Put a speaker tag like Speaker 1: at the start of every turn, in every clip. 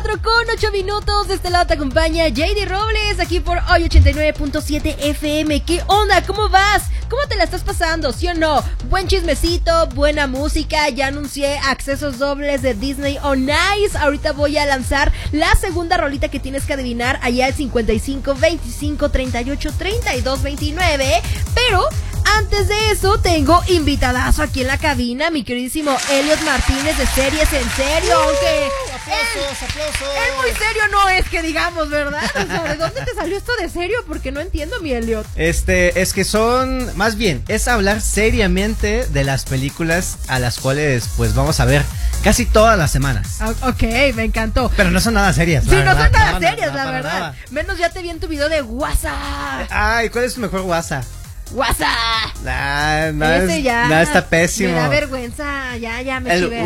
Speaker 1: 4:08. De este lado te acompaña JD Robles, aquí por hoy 89.7 FM. ¿Qué onda? ¿Cómo vas? ¿Cómo te la estás pasando? ¿Sí o no? Buen chismecito, buena música. Ya anuncié accesos dobles de Disney on Ice. Ahorita voy a lanzar la segunda rolita que tienes que adivinar allá al 55 25 38 32 29. Pero antes de eso, tengo invitadazo aquí en la cabina, mi queridísimo Elliot Martínez de Series en Serio, aunque
Speaker 2: aplausos.
Speaker 1: Él muy serio no es que digamos, ¿verdad? O sea, ¿de dónde te salió esto de serio? Porque no entiendo, mi Elliot.
Speaker 2: Es que son, más bien, es hablar seriamente de las películas a las cuales pues vamos a ver casi todas las semanas.
Speaker 1: Ok, me encantó.
Speaker 2: Pero no son nada serias.
Speaker 1: Sí, no son nada serias,
Speaker 2: no,
Speaker 1: la verdad.
Speaker 2: nada.
Speaker 1: Menos ya te vi en tu video de WhatsApp.
Speaker 2: Ay, ¿cuál es tu mejor WhatsApp?
Speaker 1: WhatsApp.
Speaker 2: Ese ya está pésimo.
Speaker 1: Me da vergüenza, ya me
Speaker 2: el
Speaker 1: chivé.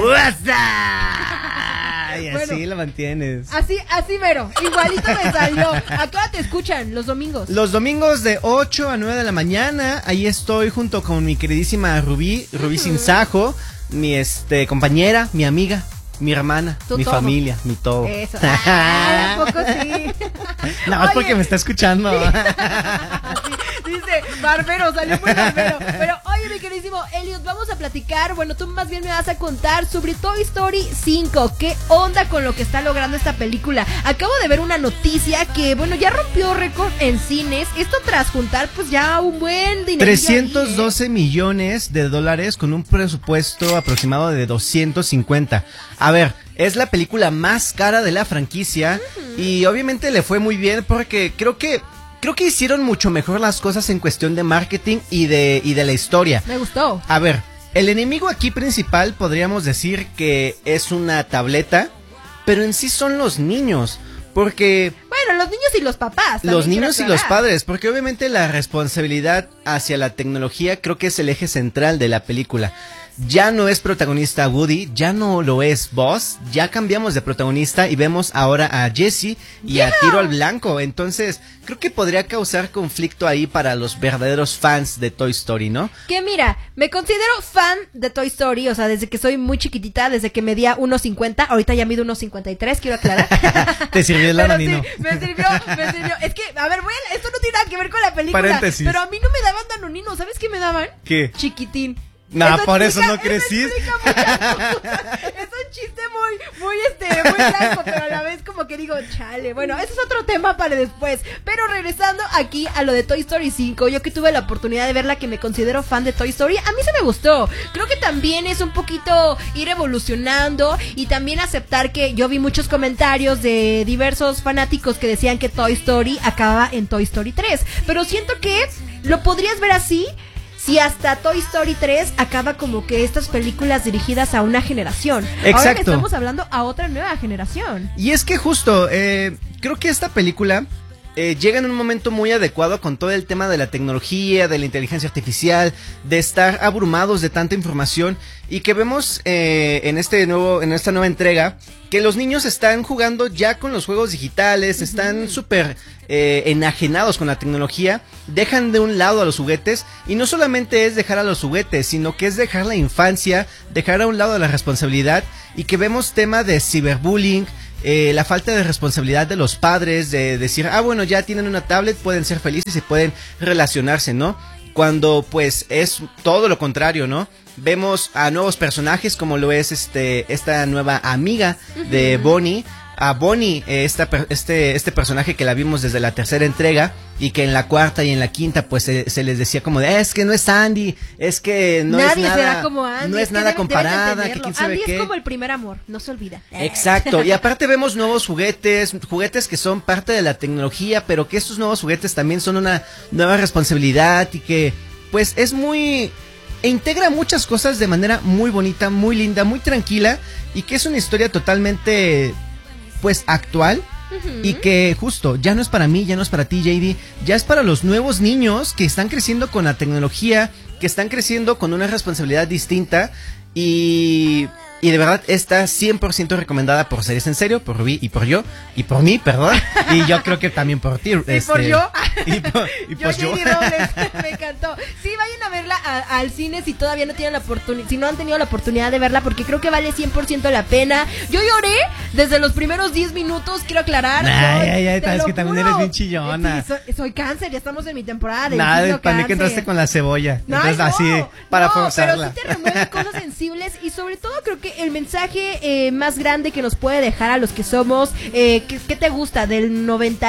Speaker 2: WhatsApp. Y así
Speaker 1: bueno,
Speaker 2: lo mantienes.
Speaker 1: Así mero, igualito me salió. ¿A qué hora te escuchan los domingos?
Speaker 2: Los domingos de 8 a 9 de la mañana. Ahí estoy junto con mi queridísima Rubí Sinsajo, mi compañera, mi amiga, mi hermana, mi
Speaker 1: todo.
Speaker 2: Familia, mi todo.
Speaker 1: Eso. ¿A poco sí?
Speaker 2: No, es porque me está escuchando.
Speaker 1: Sí, dice, barbero, salió muy barbero. Pero oye, mi queridísimo Elliot, vamos a platicar. Bueno, tú más bien me vas a contar sobre Toy Story 5. ¿Qué onda con lo que está logrando esta película? Acabo de ver una noticia que, bueno, ya rompió récord en cines. Esto tras juntar, pues ya un buen dinero.
Speaker 2: 312 millones de dólares con un presupuesto aproximado de 250. A ver, es la película más cara de la franquicia y obviamente le fue muy bien porque creo que hicieron mucho mejor las cosas en cuestión de marketing y de la historia.
Speaker 1: Me gustó.
Speaker 2: A ver, el enemigo aquí principal podríamos decir que es una tableta, pero en sí son los niños, porque...
Speaker 1: Bueno, los niños y los papás.
Speaker 2: Los niños y los padres, porque obviamente la responsabilidad hacia la tecnología creo que es el eje central de la película. Ya no es protagonista Woody, ya no lo es Buzz, ya cambiamos de protagonista y vemos ahora a Jessie y a Tiro al Blanco. Entonces, creo que podría causar conflicto ahí para los verdaderos fans de Toy Story, ¿no?
Speaker 1: Que mira, me considero fan de Toy Story, o sea, desde que soy muy chiquitita, desde que medía 1.50, ahorita ya mido 1.53, quiero aclarar.
Speaker 2: Te sirvió el anonino.
Speaker 1: Sí, me sirvió. Es que, a ver, esto no tiene nada que ver con la película.
Speaker 2: Paréntesis.
Speaker 1: Pero a mí no me daban danonino, ¿sabes qué me daban?
Speaker 2: ¿Qué?
Speaker 1: Chiquitín.
Speaker 2: No, por eso no crecís.
Speaker 1: Es un chiste muy blanco, pero a la vez como que digo, chale. Bueno, ese es otro tema para después. Pero regresando aquí a lo de Toy Story 5, yo que tuve la oportunidad de verla, que me considero fan de Toy Story, a mí se me gustó. Creo que también es un poquito ir evolucionando y también aceptar que yo vi muchos comentarios de diversos fanáticos que decían que Toy Story acaba en Toy Story 3. Pero siento que lo podrías ver así. Si hasta Toy Story 3 acaba como que estas películas dirigidas a una generación.
Speaker 2: Exacto.
Speaker 1: Ahora estamos hablando a otra nueva generación.
Speaker 2: Y es que justo, creo que esta película llega en un momento muy adecuado con todo el tema de la tecnología, de la inteligencia artificial, de estar abrumados de tanta información y que vemos en esta nueva entrega que los niños están jugando ya con los juegos digitales, están súper enajenados con la tecnología, dejan de un lado a los juguetes y no solamente es dejar a los juguetes, sino que es dejar la infancia, dejar a un lado la responsabilidad y que vemos tema de ciberbullying, la falta de responsabilidad de los padres, de decir, bueno, ya tienen una tablet, pueden ser felices y pueden relacionarse, ¿no? Cuando pues es todo lo contrario, ¿no? Vemos a nuevos personajes como lo es esta nueva amiga de Bonnie, a Bonnie, este personaje que la vimos desde la tercera entrega y que en la cuarta y en la quinta pues se les decía como de, es que no es Andy, es que no
Speaker 1: Nadie
Speaker 2: es nada,
Speaker 1: será como Andy,
Speaker 2: no es nada comparada, que quién sabe
Speaker 1: Andy
Speaker 2: qué.
Speaker 1: Es como el primer amor, no se olvida.
Speaker 2: Exacto, y aparte vemos nuevos juguetes que son parte de la tecnología, pero que estos nuevos juguetes también son una nueva responsabilidad y que pues es muy... e integra muchas cosas de manera muy bonita, muy linda, muy tranquila y que es una historia totalmente pues actual y que justo ya no es para mí, ya no es para ti, JD, ya es para los nuevos niños que están creciendo con la tecnología, que están creciendo con una responsabilidad distinta y de verdad está 100% recomendada por Series en Serio, por Rubí y por yo, y por mí, perdón, y yo creo que también por ti.
Speaker 1: Y por yo.
Speaker 2: Y por yo.
Speaker 1: JD Robles, me encantó. Sí, vayan a verla al cine si todavía no tienen la oportunidad, si no han tenido la oportunidad de verla, porque creo que vale 100% la pena. Yo lloré desde los primeros 10 minutos, quiero aclarar.
Speaker 2: Ay,
Speaker 1: te
Speaker 2: es
Speaker 1: lo
Speaker 2: que también
Speaker 1: juro.
Speaker 2: eres bien chillona.
Speaker 1: Sí, soy cáncer, ya estamos en mi temporada de
Speaker 2: Nada, para mí
Speaker 1: cáncer.
Speaker 2: que entraste con la cebolla.
Speaker 1: No,
Speaker 2: Entonces,
Speaker 1: no,
Speaker 2: así, para
Speaker 1: no,
Speaker 2: forzarla.
Speaker 1: pero sí te remueve cosas sensibles y sobre todo creo que el mensaje más grande que nos puede dejar a los que somos, ¿qué te gusta? ¿Del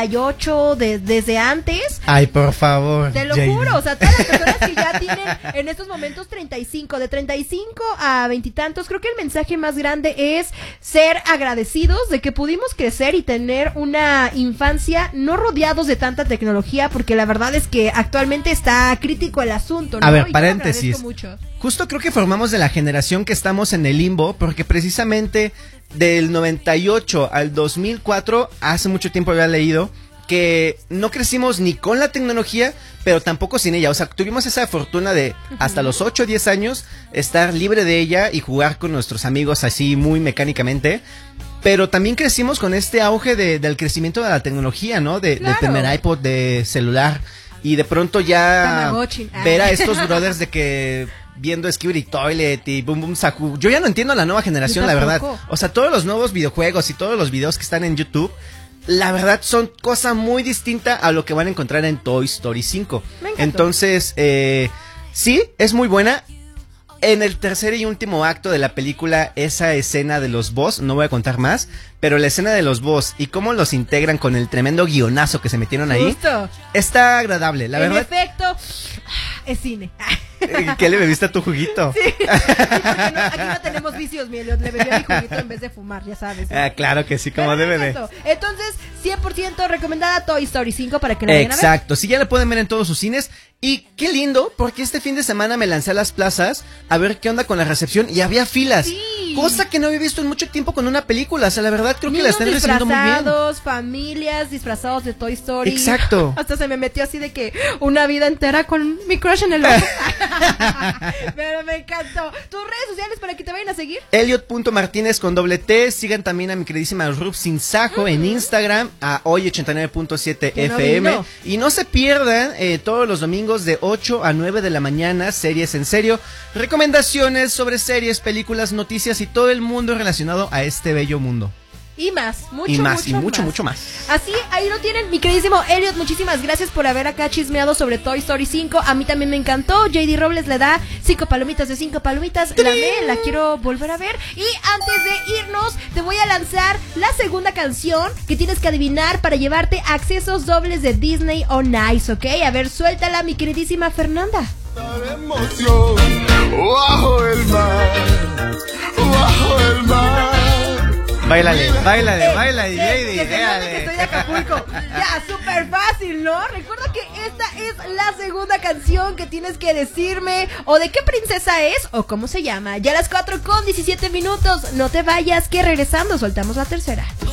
Speaker 1: 98, desde antes?
Speaker 2: Ay, por favor.
Speaker 1: Te lo
Speaker 2: Jane.
Speaker 1: juro, o sea, todas las personas que ya tienen en estos momentos 35, de 35 a 20 y tantos, creo que el mensaje más grande es ser agradecidos de que pudimos crecer y tener una infancia no rodeados de tanta tecnología, porque la verdad es que actualmente está crítico el asunto, ¿no?
Speaker 2: A ver,
Speaker 1: Y yo lo
Speaker 2: paréntesis.
Speaker 1: agradezco mucho.
Speaker 2: Justo creo que formamos de la generación que estamos en el limbo, porque precisamente del 98 al 2004, hace mucho tiempo había leído que no crecimos ni con la tecnología, pero tampoco sin ella. O sea, tuvimos esa fortuna de hasta los 8 o 10 años estar libre de ella y jugar con nuestros amigos así muy mecánicamente. Pero también crecimos con este auge del crecimiento de la tecnología, ¿no? Del
Speaker 1: Claro.
Speaker 2: primer iPod, de celular. Y de pronto ya
Speaker 1: Tamagotchi.
Speaker 2: ver a estos brothers de que viendo Skibidi Toilet y Boom Boom Saku. Yo ya no entiendo a la nueva generación,
Speaker 1: Yo
Speaker 2: la verdad.
Speaker 1: tampoco.
Speaker 2: O sea, todos los nuevos videojuegos y todos los videos que están en YouTube, la verdad son cosa muy distinta a lo que van a encontrar en Toy Story 5.
Speaker 1: Me encantó.
Speaker 2: Entonces, sí, es muy buena. En el tercer y último acto de la película, esa escena de los boss, no voy a contar más, pero la escena de los boss y cómo los integran con el tremendo guionazo que se metieron ahí,
Speaker 1: Justo.
Speaker 2: está agradable, la
Speaker 1: En
Speaker 2: verdad.
Speaker 1: efecto, es cine.
Speaker 2: ¿Qué le bebiste a tu juguito?
Speaker 1: Sí, porque aquí no tenemos vicios, mi Elliot. Le bebí a mi juguito en vez de fumar, ya sabes. ¿no?
Speaker 2: Ah, claro que sí, como
Speaker 1: Pero
Speaker 2: debe de.
Speaker 1: eso. Entonces, 100% recomendada Toy Story 5 para que la vayan a ver.
Speaker 2: Exacto, sí, ya la pueden ver en todos sus cines. Y qué lindo, porque este fin de semana me lancé a las plazas a ver qué onda con la recepción y había filas.
Speaker 1: Sí.
Speaker 2: Cosa que no había visto en mucho tiempo con una película. O sea, la verdad creo que la
Speaker 1: Niños
Speaker 2: están recibiendo muy bien.
Speaker 1: disfrazados, familias disfrazados de Toy Story.
Speaker 2: Exacto.
Speaker 1: Hasta se me metió así de que una vida entera con mi crush en el ojo. Pero me encantó. ¿Tus redes sociales para que te vayan a seguir?
Speaker 2: Elliot.martínez con doble T. Sigan también a mi queridísima Ruth Sinsajo en Instagram, a hoy 89.7
Speaker 1: Que no
Speaker 2: FM.
Speaker 1: vino.
Speaker 2: Y no se pierdan todos los domingos de 8 a 9 de la mañana, Series en Serio. Recomendaciones sobre series, películas, noticias y todo el mundo relacionado a este bello mundo.
Speaker 1: Y más, mucho,
Speaker 2: y más,
Speaker 1: mucho,
Speaker 2: y mucho,
Speaker 1: más.
Speaker 2: mucho más.
Speaker 1: Así, ahí lo tienen, mi queridísimo Elliot, muchísimas gracias por haber acá chismeado sobre Toy Story 5, a mí también me encantó, JD Robles le da 5 palomitas de 5 palomitas, la amé, la quiero volver a ver, y antes de irnos, te voy a lanzar la segunda canción que tienes que adivinar para llevarte accesos dobles de Disney on Ice, ¿ok? A ver, suéltala, mi queridísima Fernanda.
Speaker 3: Emoción, bajo el mar, bajo el mar.
Speaker 2: Báilale, báilale,
Speaker 1: que
Speaker 2: báilale, JD,
Speaker 1: se nota que estoy de
Speaker 2: déjale.
Speaker 1: Acapulco. Ya, súper fácil, ¿no? Recuerda que esta es la segunda canción que tienes que decirme o de qué princesa es o cómo se llama. Ya a las 4:17. No te vayas, que regresando soltamos la tercera.